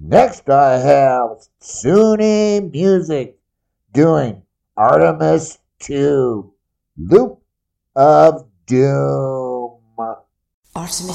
Next, I have Sony Music doing Artemis 2 Loop of Doom. Artemis